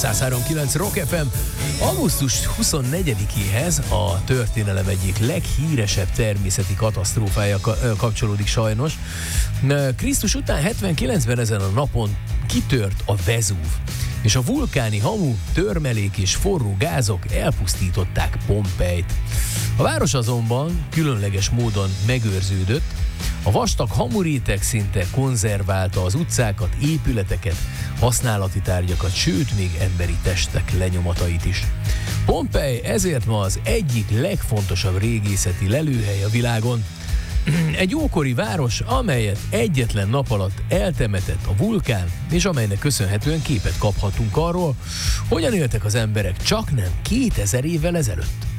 103.9 Rock FM. Augusztus 24-éhez a történelem egyik leghíresebb természeti katasztrófája kapcsolódik sajnos. Krisztus után 79-ben ezen a napon kitört a Vezúv, és a vulkáni hamu, törmelék és forró gázok elpusztították Pompejt. A város azonban különleges módon megőrződött, a vastag hamuréteg szinte konzerválta az utcákat, épületeket, használati tárgyakat, sőt, még emberi testek lenyomatait is. Pompej ezért ma az egyik legfontosabb régészeti lelőhely a világon. Egy ókori város, amelyet egyetlen nap alatt eltemetett a vulkán, és amelynek köszönhetően képet kaphatunk arról, hogyan éltek az emberek csaknem 2000 évvel ezelőtt.